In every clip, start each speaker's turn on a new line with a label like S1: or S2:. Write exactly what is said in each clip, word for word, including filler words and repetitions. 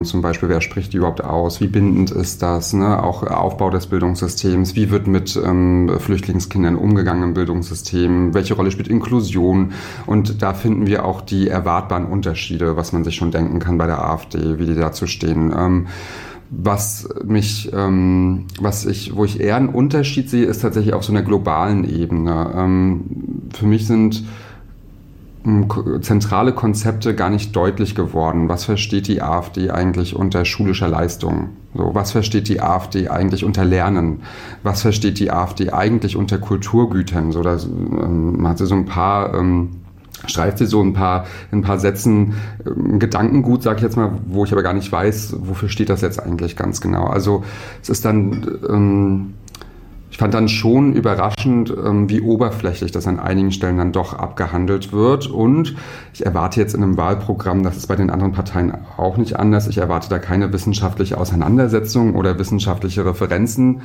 S1: Zum Beispiel, wer spricht die überhaupt aus? Wie bindend ist das? Ne? Auch Aufbau des Bildungssystems. Wie wird mit ähm, Flüchtlingskindern umgegangen im Bildungssystem? Welche Rolle spielt Inklusion? Und da finden wir auch die erwartbaren Unterschiede, was man sich schon denken kann bei der AfD, wie die dazu stehen. Ähm, was mich, ähm, was ich, wo ich eher einen Unterschied sehe, ist tatsächlich auf so einer globalen Ebene. Ähm, für mich sind zentrale Konzepte gar nicht deutlich geworden. Was versteht die AfD eigentlich unter schulischer Leistung? So, was versteht die AfD eigentlich unter Lernen? Was versteht die AfD eigentlich unter Kulturgütern? So, da ähm, hat sie so ein paar, ähm, streift sie so ein paar, in ein paar Sätzen ähm, Gedankengut, sag ich jetzt mal, wo ich aber gar nicht weiß, wofür steht das jetzt eigentlich ganz genau. Also es ist dann ähm, Ich fand dann schon überraschend, wie oberflächlich das an einigen Stellen dann doch abgehandelt wird. Und ich erwarte jetzt in einem Wahlprogramm, das ist bei den anderen Parteien auch nicht anders, ich erwarte da keine wissenschaftliche Auseinandersetzung oder wissenschaftliche Referenzen.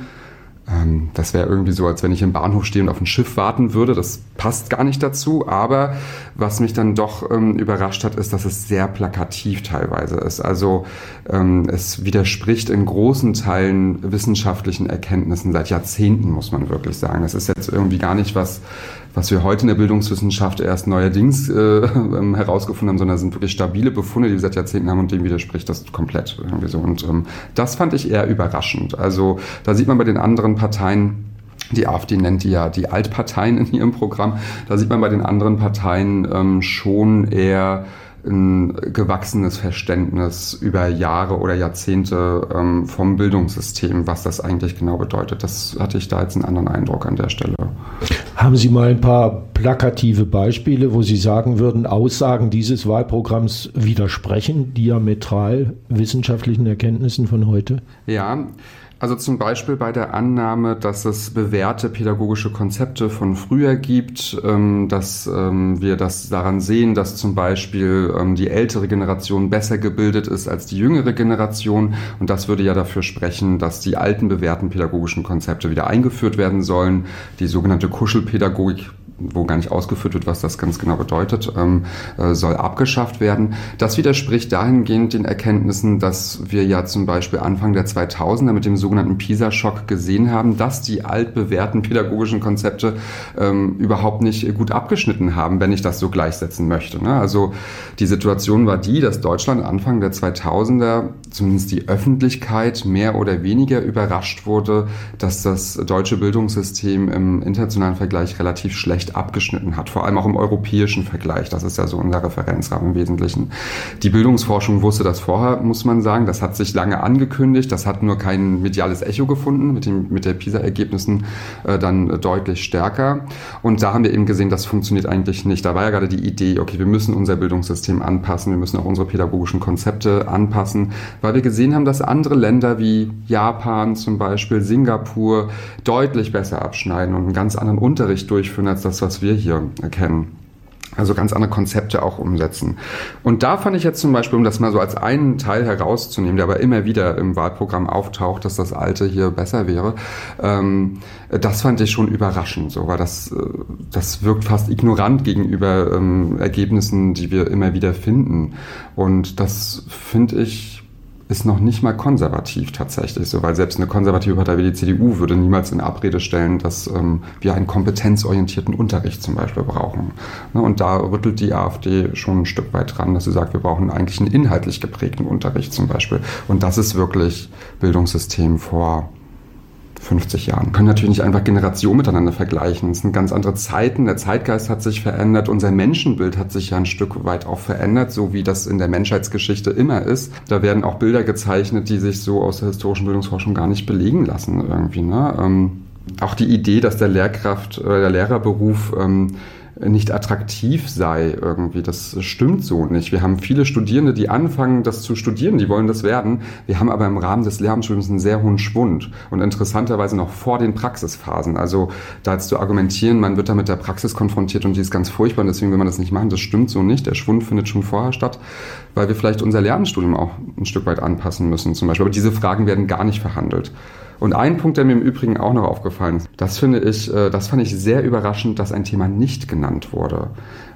S1: Das wäre irgendwie so, als wenn ich im Bahnhof stehe und auf ein Schiff warten würde. Das passt gar nicht dazu. Aber was mich dann doch ähm, überrascht hat, ist, dass es sehr plakativ teilweise ist. Also ähm, es widerspricht in großen Teilen wissenschaftlichen Erkenntnissen seit Jahrzehnten, muss man wirklich sagen. Das ist jetzt irgendwie gar nicht was, was wir heute in der Bildungswissenschaft erst neuerdings äh, herausgefunden haben, sondern es sind wirklich stabile Befunde, die wir seit Jahrzehnten haben, und dem widerspricht das komplett irgendwie so. Und ähm, das fand ich eher überraschend. Also da sieht man bei den anderen Parteien, die AfD nennt die ja die Altparteien in ihrem Programm, da sieht man bei den anderen Parteien ähm, schon eher ein gewachsenes Verständnis über Jahre oder Jahrzehnte ähm, vom Bildungssystem, was das eigentlich genau bedeutet. Das hatte ich da jetzt einen anderen Eindruck an der Stelle.
S2: Haben Sie mal ein paar plakative Beispiele, wo Sie sagen würden, Aussagen dieses Wahlprogramms widersprechen diametral wissenschaftlichen Erkenntnissen von heute?
S1: Ja, also zum Beispiel bei der Annahme, dass es bewährte pädagogische Konzepte von früher gibt, dass wir das daran sehen, dass zum Beispiel die ältere Generation besser gebildet ist als die jüngere Generation. Und das würde ja dafür sprechen, dass die alten bewährten pädagogischen Konzepte wieder eingeführt werden sollen. Die sogenannte Kuschelpädagogik, wo gar nicht ausgeführt wird, was das ganz genau bedeutet, ähm, äh, soll abgeschafft werden. Das widerspricht dahingehend den Erkenntnissen, dass wir ja zum Beispiel Anfang der zweitausender mit dem sogenannten PISA-Schock gesehen haben, dass die altbewährten pädagogischen Konzepte ähm, überhaupt nicht gut abgeschnitten haben, wenn ich das so gleichsetzen möchte. Ne? Also die Situation war die, dass Deutschland Anfang der zweitausender, zumindest die Öffentlichkeit, mehr oder weniger überrascht wurde, dass das deutsche Bildungssystem im internationalen Vergleich relativ schlecht abgeschnitten hat, vor allem auch im europäischen Vergleich. Das ist ja so unser Referenzrahmen im Wesentlichen. Die Bildungsforschung wusste das vorher, muss man sagen. Das hat sich lange angekündigt. Das hat nur kein mediales Echo gefunden, mit dem, mit der PISA-Ergebnissen äh, dann deutlich stärker. Und da haben wir eben gesehen, das funktioniert eigentlich nicht. Da war ja gerade die Idee, okay, wir müssen unser Bildungssystem anpassen, wir müssen auch unsere pädagogischen Konzepte anpassen, weil wir gesehen haben, dass andere Länder wie Japan zum Beispiel, Singapur deutlich besser abschneiden und einen ganz anderen Unterricht durchführen, als das, was wir hier kennen. Also ganz andere Konzepte auch umsetzen. Und da fand ich jetzt zum Beispiel, um das mal so als einen Teil herauszunehmen, der aber immer wieder im Wahlprogramm auftaucht, dass das Alte hier besser wäre, ähm, das fand ich schon überraschend, so, weil das, das wirkt fast ignorant gegenüber ähm, Ergebnissen, die wir immer wieder finden. Und das finde ich ist noch nicht mal konservativ tatsächlich so, weil selbst eine konservative Partei wie die C D U würde niemals in Abrede stellen, dass ähm, wir einen kompetenzorientierten Unterricht zum Beispiel brauchen. Ne, und da rüttelt die AfD schon ein Stück weit dran, dass sie sagt, wir brauchen eigentlich einen inhaltlich geprägten Unterricht zum Beispiel. Und das ist wirklich Bildungssystem vor fünfzig Jahren. Wir können natürlich nicht einfach Generationen miteinander vergleichen. Es sind ganz andere Zeiten. Der Zeitgeist hat sich verändert. Unser Menschenbild hat sich ja ein Stück weit auch verändert, so wie das in der Menschheitsgeschichte immer ist. Da werden auch Bilder gezeichnet, die sich so aus der historischen Bildungsforschung gar nicht belegen lassen irgendwie. Ne? Ähm, auch die Idee, dass der Lehrkraft oder der Lehrerberuf ähm, nicht attraktiv sei irgendwie. Das stimmt so nicht. Wir haben viele Studierende, die anfangen, das zu studieren, die wollen das werden. Wir haben aber im Rahmen des Lehramtsstudiums einen sehr hohen Schwund und interessanterweise noch vor den Praxisphasen. Also da jetzt zu argumentieren, man wird da mit der Praxis konfrontiert und die ist ganz furchtbar und deswegen will man das nicht machen, das stimmt so nicht. Der Schwund findet schon vorher statt, weil wir vielleicht unser Lehramtsstudium auch ein Stück weit anpassen müssen zum Beispiel. Aber diese Fragen werden gar nicht verhandelt. Und ein Punkt, der mir im Übrigen auch noch aufgefallen ist, das finde ich, das fand ich sehr überraschend, dass ein Thema nicht genannt wurde.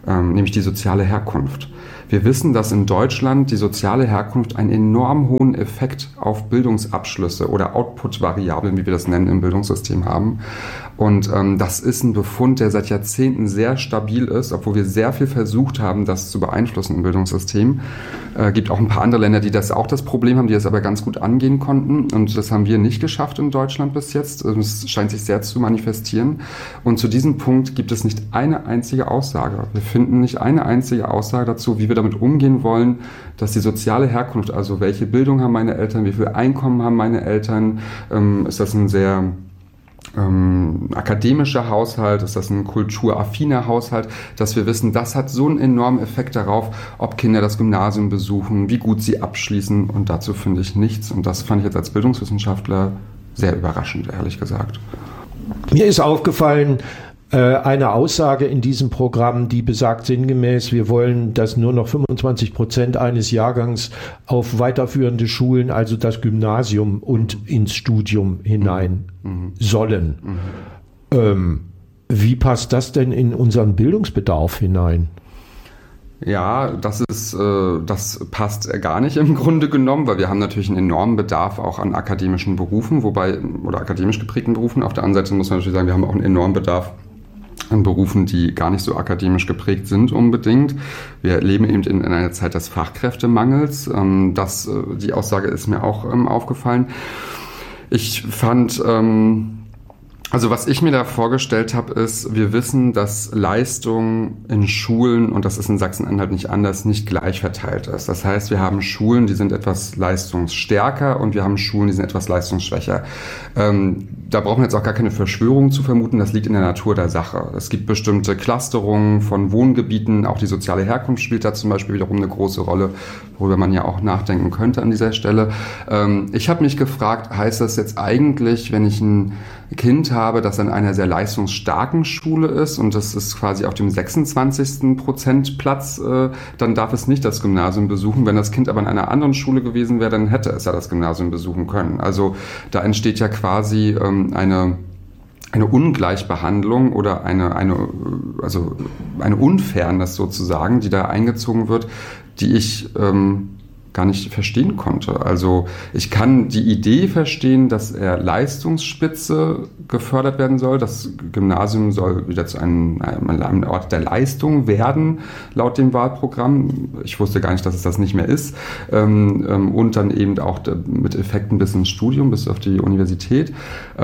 S1: ähm, nämlich die soziale Herkunft. Wir wissen, dass in Deutschland die soziale Herkunft einen enorm hohen Effekt auf Bildungsabschlüsse oder Output-Variablen, wie wir das nennen, im Bildungssystem haben. Und ähm, das ist ein Befund, der seit Jahrzehnten sehr stabil ist, obwohl wir sehr viel versucht haben, das zu beeinflussen im Bildungssystem. Äh, gibt auch ein paar andere Länder, die das auch das Problem haben, die das aber ganz gut angehen konnten. Und das haben wir nicht geschafft in Deutschland bis jetzt. Es scheint sich sehr zu manifestieren. Und zu diesem Punkt gibt es nicht eine einzige Aussage. Wir finden nicht eine einzige Aussage dazu, wie wir damit umgehen wollen, dass die soziale Herkunft, also welche Bildung haben meine Eltern, wie viel Einkommen haben meine Eltern, ähm, ist das ein sehr ähm, akademischer Haushalt, ist das ein kulturaffiner Haushalt, dass wir wissen, das hat so einen enormen Effekt darauf, ob Kinder das Gymnasium besuchen, wie gut sie abschließen, und dazu finde ich nichts, und das fand ich jetzt als Bildungswissenschaftler sehr überraschend, ehrlich gesagt.
S2: Mir ist aufgefallen, eine Aussage in diesem Programm, die besagt sinngemäß, wir wollen, dass nur noch fünfundzwanzig Prozent eines Jahrgangs auf weiterführende Schulen, also das Gymnasium und ins Studium hinein mhm. sollen. Mhm. Ähm, wie passt das denn in unseren Bildungsbedarf hinein?
S1: Ja, das ist, äh, das passt gar nicht im Grunde genommen, weil wir haben natürlich einen enormen Bedarf auch an akademischen Berufen, wobei, oder akademisch geprägten Berufen. Auf der anderen Seite muss man natürlich sagen, wir haben auch einen enormen Bedarf an Berufen, die gar nicht so akademisch geprägt sind unbedingt. Wir leben eben in, in einer Zeit des Fachkräftemangels. Ähm, das, die Aussage ist mir auch ähm, aufgefallen. Ich fand, ähm, also was ich mir da vorgestellt habe, ist, wir wissen, dass Leistung in Schulen, und das ist in Sachsen-Anhalt nicht anders, nicht gleich verteilt ist. Das heißt, wir haben Schulen, die sind etwas leistungsstärker, und wir haben Schulen, die sind etwas leistungsschwächer. Ähm, da brauchen wir jetzt auch gar keine Verschwörung zu vermuten, das liegt in der Natur der Sache. Es gibt bestimmte Clusterungen von Wohngebieten, auch die soziale Herkunft spielt da zum Beispiel wiederum eine große Rolle, worüber man ja auch nachdenken könnte an dieser Stelle. Ähm, ich habe mich gefragt, heißt das jetzt eigentlich, wenn ich ein Kind habe, das an einer sehr leistungsstarken Schule ist, und das ist quasi auf dem sechsundzwanzigsten Prozentplatz, äh, dann darf es nicht das Gymnasium besuchen. Wenn das Kind aber in einer anderen Schule gewesen wäre, dann hätte es ja das Gymnasium besuchen können. Also da entsteht ja quasi ähm, eine eine Ungleichbehandlung oder eine, eine, also eine Unfairness sozusagen, die da eingezogen wird, die ich ähm, gar nicht verstehen konnte. Also ich kann die Idee verstehen, dass er Leistungsspitze gefördert werden soll. Das Gymnasium soll wieder zu einem, einem Ort der Leistung werden, laut dem Wahlprogramm. Ich wusste gar nicht, dass es das nicht mehr ist. Und dann eben auch mit Effekten bis ins Studium, bis auf die Universität.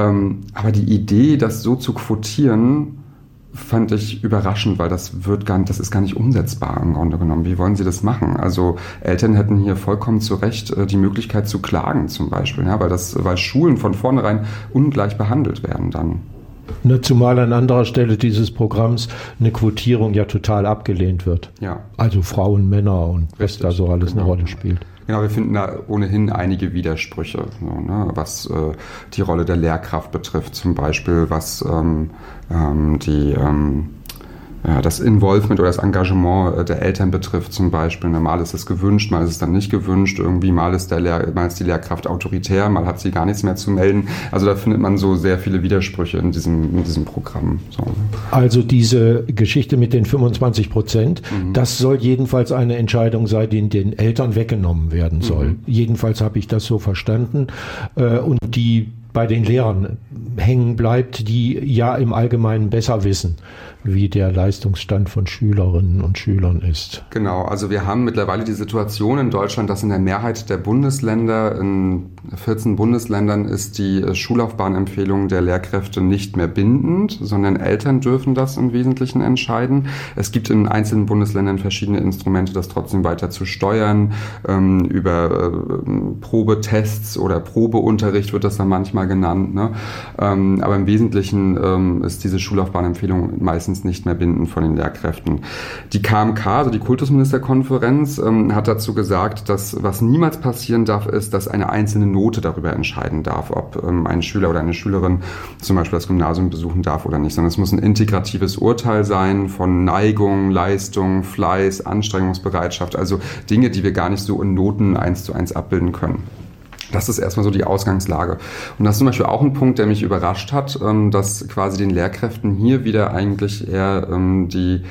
S1: Aber die Idee, das so zu quotieren, fand ich überraschend, weil das wird gar nicht, das ist gar nicht umsetzbar im Grunde genommen. Wie wollen Sie das machen? Also Eltern hätten hier vollkommen zu Recht die Möglichkeit zu klagen zum Beispiel, ja, weil das, weil Schulen von vornherein ungleich behandelt werden dann.
S2: Ne, zumal an anderer Stelle dieses Programms eine Quotierung ja total abgelehnt wird.
S1: Ja.
S2: Also Frauen, Männer und was
S1: Richtig,
S2: da so alles
S1: genau.
S2: eine Rolle spielt.
S1: Genau, wir finden da ohnehin einige Widersprüche, so, ne, was äh, die Rolle der Lehrkraft betrifft, zum Beispiel was ähm, ähm, die ähm, ja, das Involvement oder das Engagement der Eltern betrifft zum Beispiel. Mal ist es gewünscht, mal ist es dann nicht gewünscht. Irgendwie mal ist, der Lehr- mal ist die Lehrkraft autoritär, mal hat sie gar nichts mehr zu melden. Also da findet man so sehr viele Widersprüche in diesem, in diesem Programm. So.
S2: Also diese Geschichte mit den fünfundzwanzig Prozent, mhm. das soll jedenfalls eine Entscheidung sein, die den Eltern weggenommen werden soll. Mhm. Jedenfalls habe ich das so verstanden. Und die bei den Lehrern hängen bleibt, die ja im Allgemeinen besser wissen, wie der Leistungsstand von Schülerinnen und Schülern ist.
S1: Genau, also wir haben mittlerweile die Situation in Deutschland, dass in der Mehrheit der Bundesländer, in vierzehn Bundesländern, ist die Schullaufbahnempfehlung der Lehrkräfte nicht mehr bindend, sondern Eltern dürfen das im Wesentlichen entscheiden. Es gibt in einzelnen Bundesländern verschiedene Instrumente, das trotzdem weiter zu steuern, ähm, über äh, Probetests oder Probeunterricht wird das dann manchmal genannt, ne? Ähm, aber im Wesentlichen ähm, ist diese Schullaufbahnempfehlung meistens nicht mehr bindend von den Lehrkräften. Die K M K, also die Kultusministerkonferenz, ähm, hat dazu gesagt, dass was niemals passieren darf, ist, dass eine einzelne Note darüber entscheiden darf, ob ähm, ein Schüler oder eine Schülerin zum Beispiel das Gymnasium besuchen darf oder nicht, sondern es muss ein integratives Urteil sein von Neigung, Leistung, Fleiß, Anstrengungsbereitschaft, also Dinge, die wir gar nicht so in Noten eins zu eins abbilden können. Das ist erstmal so die Ausgangslage. Und das ist zum Beispiel auch ein Punkt, der mich überrascht hat, dass quasi den Lehrkräften hier wieder eigentlich eher die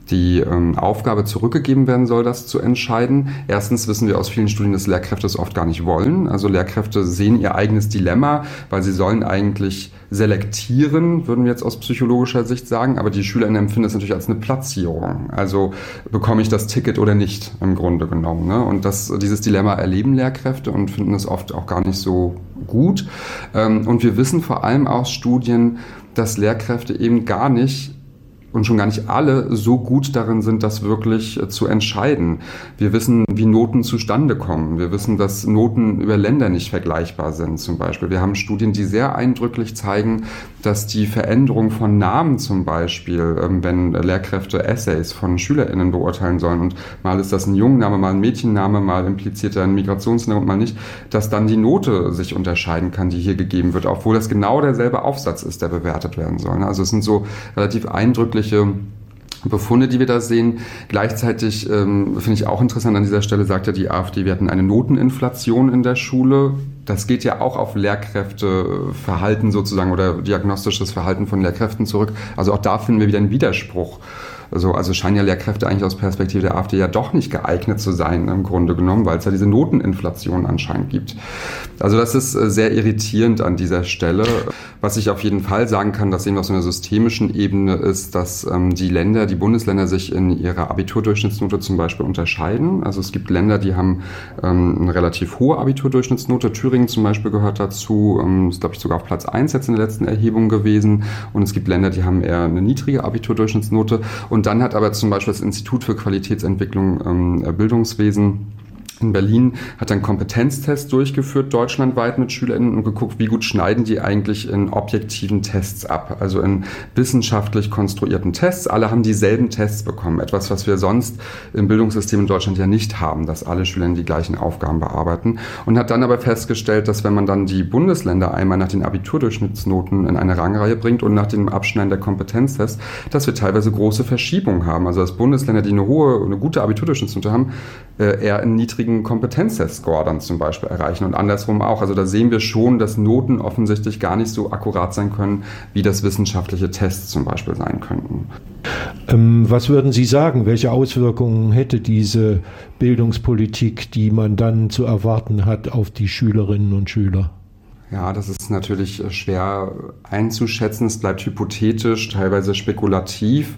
S1: die ähm, Aufgabe zurückgegeben werden soll, das zu entscheiden. Erstens wissen wir aus vielen Studien, dass Lehrkräfte es oft gar nicht wollen. Also Lehrkräfte sehen ihr eigenes Dilemma, weil sie sollen eigentlich selektieren, würden wir jetzt aus psychologischer Sicht sagen, aber die SchülerInnen empfinden es natürlich als eine Platzierung. Also bekomme ich das Ticket oder nicht, im Grunde genommen. Ne? Und das, dieses Dilemma erleben Lehrkräfte und finden es oft auch gar nicht so gut. Und wir wissen vor allem aus Studien, dass Lehrkräfte eben gar nicht und schon gar nicht alle so gut darin sind, das wirklich äh, zu entscheiden. Wir wissen, wie Noten zustande kommen. Wir wissen, dass Noten über Länder nicht vergleichbar sind, zum Beispiel. Wir haben Studien, die sehr eindrücklich zeigen, dass die Veränderung von Namen zum Beispiel, ähm, wenn Lehrkräfte Essays von SchülerInnen beurteilen sollen und mal ist das ein Jungenname, mal ein Mädchenname, mal impliziert er einen Migrationsname und mal nicht, dass dann die Note sich unterscheiden kann, die hier gegeben wird, obwohl das genau derselbe Aufsatz ist, der bewertet werden soll. Also es sind so relativ eindrückliche Befunde, die wir da sehen. Gleichzeitig ähm, finde ich auch interessant, an dieser Stelle sagt ja die AfD, wir hatten eine Noteninflation in der Schule. Das geht ja auch auf Lehrkräfteverhalten sozusagen oder diagnostisches Verhalten von Lehrkräften zurück. Also auch da finden wir wieder einen Widerspruch. Also, also scheinen ja Lehrkräfte eigentlich aus Perspektive der AfD ja doch nicht geeignet zu sein, im Grunde genommen, weil es ja diese Noteninflation anscheinend gibt. Also das ist sehr irritierend an dieser Stelle. Was ich auf jeden Fall sagen kann, das sehen wir auf so einer systemischen Ebene, ist, dass ähm, die Länder, die Bundesländer sich in ihrer Abiturdurchschnittsnote zum Beispiel unterscheiden. Also es gibt Länder, die haben ähm, eine relativ hohe Abiturdurchschnittsnote. Thüringen zum Beispiel gehört dazu, ähm, ist glaube ich sogar auf Platz eins jetzt in der letzten Erhebung gewesen. Und es gibt Länder, die haben eher eine niedrige Abiturdurchschnittsnote. Und dann hat aber zum Beispiel das Institut für Qualitätsentwicklung ähm, Bildungswesen in Berlin hat einen Kompetenztest durchgeführt, deutschlandweit mit SchülerInnen und geguckt, wie gut schneiden die eigentlich in objektiven Tests ab, also in wissenschaftlich konstruierten Tests. Alle haben dieselben Tests bekommen, etwas, was wir sonst im Bildungssystem in Deutschland ja nicht haben, dass alle SchülerInnen die gleichen Aufgaben bearbeiten. Und hat dann aber festgestellt, dass wenn man dann die Bundesländer einmal nach den Abiturdurchschnittsnoten in eine Rangreihe bringt und nach dem Abschneiden der Kompetenztests, dass wir teilweise große Verschiebungen haben. Also dass Bundesländer, die eine hohe, eine gute Abiturdurchschnittsnote haben, eher in niedrigen Kompetenztest-Score dann zum Beispiel erreichen und andersrum auch. Also da sehen wir schon, dass Noten offensichtlich gar nicht so akkurat sein können, wie das wissenschaftliche Tests zum Beispiel sein könnten.
S2: Ähm, was würden Sie sagen? Welche Auswirkungen hätte diese Bildungspolitik, die man dann zu erwarten hat, auf die Schülerinnen und Schüler?
S1: Ja, das ist natürlich schwer einzuschätzen. Es bleibt hypothetisch, teilweise spekulativ.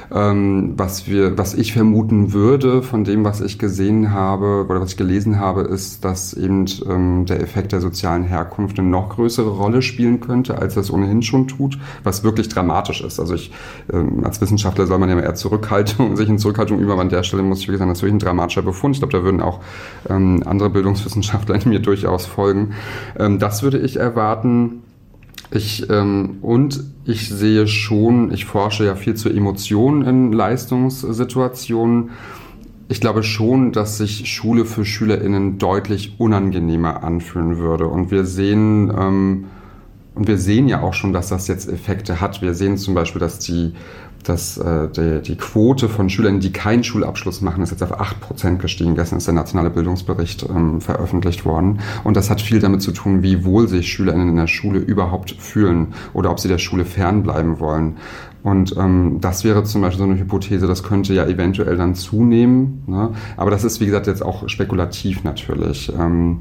S1: Ähm, was wir, was ich vermuten würde von dem, was ich gesehen habe oder was ich gelesen habe, ist, dass eben ähm, der Effekt der sozialen Herkunft eine noch größere Rolle spielen könnte, als das ohnehin schon tut, was wirklich dramatisch ist. Also ich, ähm, als Wissenschaftler soll man ja eher Zurückhaltung, sich in Zurückhaltung üben, aber an der Stelle muss ich wirklich sagen, das ist wirklich ein dramatischer Befund. Ich glaube, da würden auch ähm, andere Bildungswissenschaftler mir durchaus folgen. Ähm, das würde ich erwarten. Ich, ähm, und ich sehe schon, ich forsche ja viel zu Emotionen in Leistungssituationen. Ich glaube schon, dass sich Schule für SchülerInnen deutlich unangenehmer anfühlen würde. Und wir sehen, ähm, und wir sehen ja auch schon, dass das jetzt Effekte hat. Wir sehen zum Beispiel, dass die dass äh, die, die Quote von Schülern, die keinen Schulabschluss machen, ist jetzt auf acht Prozent gestiegen. Gestern ist der nationale Bildungsbericht ähm, veröffentlicht worden. Und das hat viel damit zu tun, wie wohl sich SchülerInnen in der Schule überhaupt fühlen oder ob sie der Schule fernbleiben wollen. Und ähm, das wäre zum Beispiel so eine Hypothese, das könnte ja eventuell dann zunehmen. Ne? Aber das ist, wie gesagt, jetzt auch spekulativ natürlich. Ähm,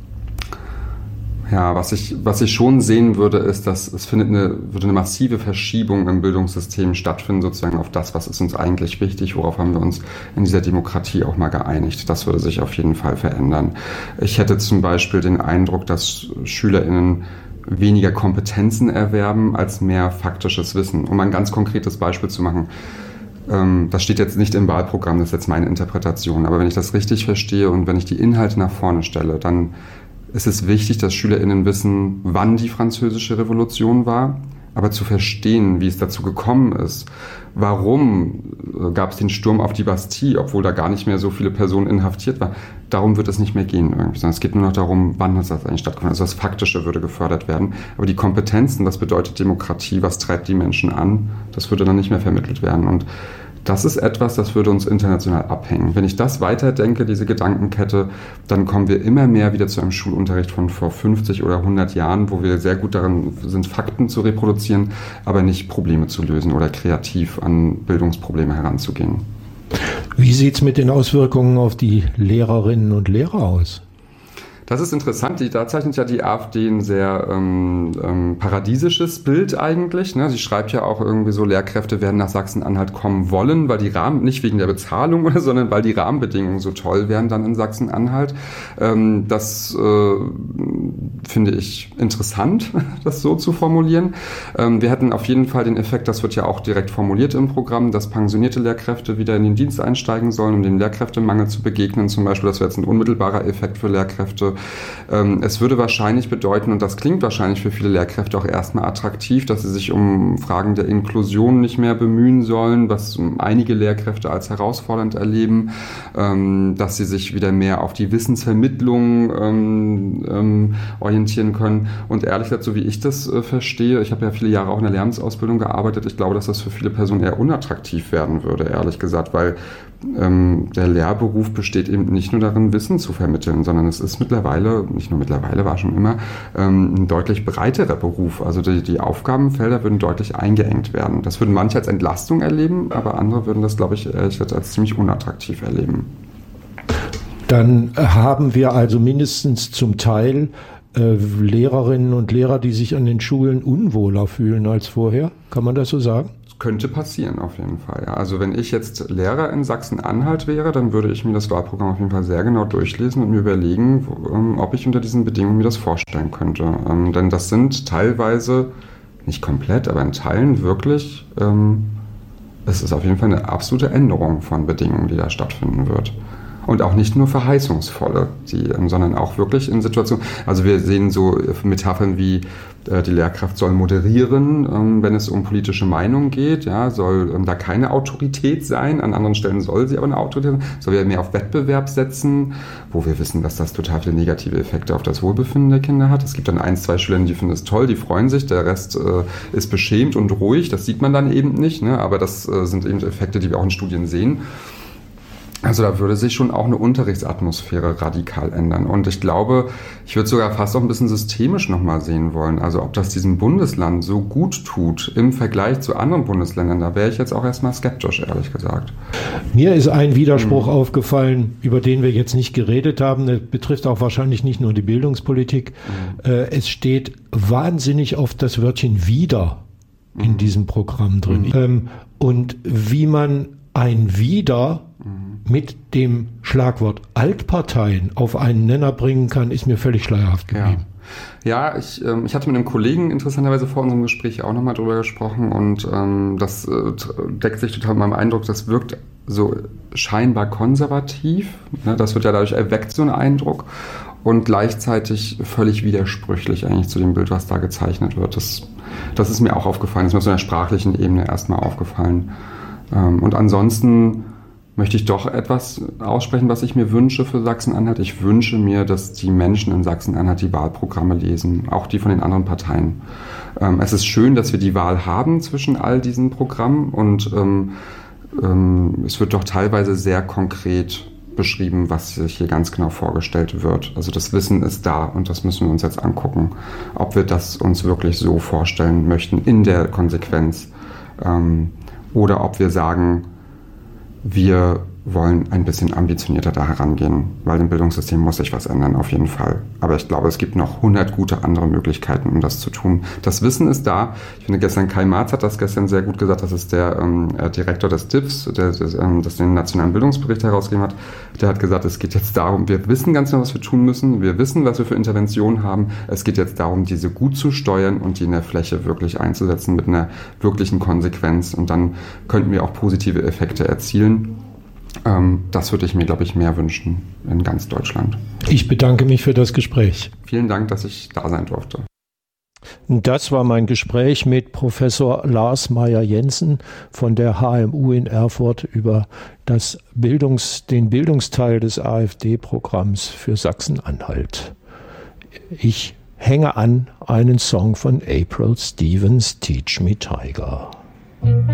S1: Ja, was ich, was ich schon sehen würde, ist, dass es findet eine, würde eine massive Verschiebung im Bildungssystem stattfinden, sozusagen auf das, was ist uns eigentlich wichtig, worauf haben wir uns in dieser Demokratie auch mal geeinigt. Das würde sich auf jeden Fall verändern. Ich hätte zum Beispiel den Eindruck, dass SchülerInnen weniger Kompetenzen erwerben als mehr faktisches Wissen. Um ein ganz konkretes Beispiel zu machen. Das steht jetzt nicht im Wahlprogramm, das ist jetzt meine Interpretation. Aber wenn ich das richtig verstehe und wenn ich die Inhalte nach vorne stelle, dann ist es wichtig, dass SchülerInnen wissen, wann die Französische Revolution war, aber zu verstehen, wie es dazu gekommen ist. Warum gab es den Sturm auf die Bastille, obwohl da gar nicht mehr so viele Personen inhaftiert waren? Darum wird es nicht mehr gehen irgendwie, sondern es geht nur noch darum, wann hat das eigentlich stattgefunden. Also das Faktische würde gefördert werden. Aber die Kompetenzen, was bedeutet Demokratie, was treibt die Menschen an, das würde dann nicht mehr vermittelt werden. Und Das ist etwas, das würde uns international abhängen. Wenn ich das weiterdenke, diese Gedankenkette, dann kommen wir immer mehr wieder zu einem Schulunterricht von vor fünfzig oder hundert Jahren, wo wir sehr gut darin sind, Fakten zu reproduzieren, aber nicht Probleme zu lösen oder kreativ an Bildungsprobleme heranzugehen.
S2: Wie sieht es mit den Auswirkungen auf die Lehrerinnen und Lehrer aus?
S1: Das ist interessant, die, da zeichnet ja die AfD ein sehr ähm, ähm, paradiesisches Bild eigentlich. Ne? Sie schreibt ja auch irgendwie so, Lehrkräfte werden nach Sachsen-Anhalt kommen wollen, weil die Rahmen, nicht wegen der Bezahlung oder, sondern weil die Rahmenbedingungen so toll wären dann in Sachsen-Anhalt. Ähm, das äh, finde ich interessant, das so zu formulieren. Ähm, wir hätten auf jeden Fall den Effekt, das wird ja auch direkt formuliert im Programm, dass pensionierte Lehrkräfte wieder in den Dienst einsteigen sollen, um dem Lehrkräftemangel zu begegnen. Zum Beispiel, das wäre jetzt ein unmittelbarer Effekt für Lehrkräfte. Es würde wahrscheinlich bedeuten, und das klingt wahrscheinlich für viele Lehrkräfte auch erstmal attraktiv, dass sie sich um Fragen der Inklusion nicht mehr bemühen sollen, was einige Lehrkräfte als herausfordernd erleben, dass sie sich wieder mehr auf die Wissensvermittlung ähm, ähm, orientieren können. Und ehrlich gesagt, so wie ich das äh, verstehe, ich habe ja viele Jahre auch in der Lehramtsausbildung gearbeitet, ich glaube, dass das für viele Personen eher unattraktiv werden würde, ehrlich gesagt, weil ähm, der Lehrberuf besteht eben nicht nur darin, Wissen zu vermitteln, sondern es ist mittlerweile, nicht nur mittlerweile, war schon immer, ähm, ein deutlich breiterer Beruf. Also die, die Aufgabenfelder würden deutlich eingeengt werden. Das würden manche als Entlastung erleben, aber andere würden das, glaube ich, ehrlich gesagt, als ziemlich unattraktiv erleben.
S2: Dann haben wir also mindestens zum Teil äh, Lehrerinnen und Lehrer, die sich an den Schulen unwohler fühlen als vorher. Kann man das so sagen?
S1: Könnte passieren, auf jeden Fall. Ja. Also wenn ich jetzt Lehrer in Sachsen-Anhalt wäre, dann würde ich mir das Wahlprogramm auf jeden Fall sehr genau durchlesen und mir überlegen, wo, ähm, ob ich unter diesen Bedingungen mir das vorstellen könnte. Ähm, denn das sind teilweise, nicht komplett, aber in Teilen wirklich, ähm, es ist auf jeden Fall eine absolute Änderung von Bedingungen, die da stattfinden wird. Und auch nicht nur verheißungsvolle, die, sondern auch wirklich in Situationen, also wir sehen so Metaphern wie äh, die Lehrkraft soll moderieren, ähm, wenn es um politische Meinung geht, ja, soll ähm, da keine Autorität sein, an anderen Stellen soll sie aber eine Autorität sein, soll ja mehr auf Wettbewerb setzen, wo wir wissen, dass das total viele negative Effekte auf das Wohlbefinden der Kinder hat. Es gibt dann ein, zwei Schüler, die finden es toll, die freuen sich, der Rest äh, ist beschämt und ruhig, das sieht man dann eben nicht, ne? Aber das äh, sind eben Effekte, die wir auch in Studien sehen. Also da würde sich schon auch eine Unterrichtsatmosphäre radikal ändern. Und ich glaube, ich würde sogar fast auch ein bisschen systemisch nochmal sehen wollen. Also ob das diesem Bundesland so gut tut im Vergleich zu anderen Bundesländern, da wäre ich jetzt auch erstmal skeptisch, ehrlich gesagt.
S2: Mir ist ein Widerspruch mhm. aufgefallen, über den wir jetzt nicht geredet haben. Das betrifft auch wahrscheinlich nicht nur die Bildungspolitik. Mhm. Äh, es steht wahnsinnig oft das Wörtchen wieder mhm. in diesem Programm drin. Mhm. Ähm, und wie man ein Wieder mit dem Schlagwort Altparteien auf einen Nenner bringen kann, ist mir völlig schleierhaft geblieben.
S1: Ja, ja ich, ähm, ich hatte mit einem Kollegen interessanterweise vor unserem Gespräch auch nochmal drüber gesprochen und ähm, das äh, deckt sich total mit meinem Eindruck, das wirkt so scheinbar konservativ, ne? Das wird ja dadurch erweckt, so ein Eindruck, und gleichzeitig völlig widersprüchlich eigentlich zu dem Bild, was da gezeichnet wird. Das, das ist mir auch aufgefallen, das ist mir auf so einer sprachlichen Ebene erstmal aufgefallen. Ähm, und ansonsten möchte ich doch etwas aussprechen, was ich mir wünsche für Sachsen-Anhalt. Ich wünsche mir, dass die Menschen in Sachsen-Anhalt die Wahlprogramme lesen, auch die von den anderen Parteien. Ähm, es ist schön, dass wir die Wahl haben zwischen all diesen Programmen und ähm, ähm, es wird doch teilweise sehr konkret beschrieben, was sich hier ganz genau vorgestellt wird. Also das Wissen ist da und das müssen wir uns jetzt angucken, ob wir das uns wirklich so vorstellen möchten in der Konsequenz ähm, oder ob wir sagen, wir wollen ein bisschen ambitionierter da herangehen, weil im Bildungssystem muss sich was ändern, auf jeden Fall. Aber ich glaube, es gibt noch hundert gute andere Möglichkeiten, um das zu tun. Das Wissen ist da. Ich finde, gestern Kai Marz hat das gestern sehr gut gesagt, das ist der ähm, Direktor des D I P S, der, der ähm, das den Nationalen Bildungsbericht herausgegeben hat. Der hat gesagt, es geht jetzt darum, wir wissen ganz genau, was wir tun müssen. Wir wissen, was wir für Interventionen haben. Es geht jetzt darum, diese gut zu steuern und die in der Fläche wirklich einzusetzen mit einer wirklichen Konsequenz. Und dann könnten wir auch positive Effekte erzielen. Das würde ich mir, glaube ich, mehr wünschen in ganz Deutschland.
S2: Ich bedanke mich für das Gespräch.
S1: Vielen Dank, dass ich da sein durfte.
S2: Das war mein Gespräch mit Professor Lars Meyer-Jensen von der H M U in Erfurt über das Bildungs-, den Bildungsteil des AfD-Programms für Sachsen-Anhalt. Ich hänge an einen Song von April Stevens, Teach Me Tiger.